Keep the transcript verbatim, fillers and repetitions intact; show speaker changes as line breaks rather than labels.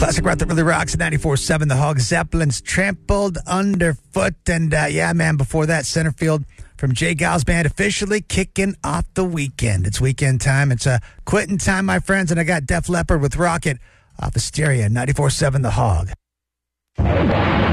Classic rock that really rocks at ninety-four seven. The Hog Zeppelins trampled underfoot. And uh, yeah, man, before that, center field from Jay Giles Band officially kicking off the weekend. It's weekend time. It's uh, quitting time, my friends. And I got Def Leppard with Rocket off Hysteria, ninety-four seven The Hog.